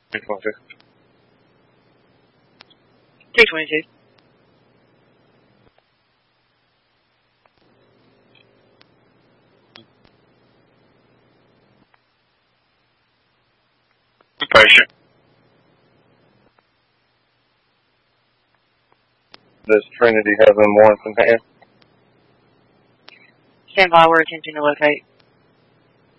322. 322. Patient. Does Trinity have them warrants in hand? Stand by, we're attempting to locate.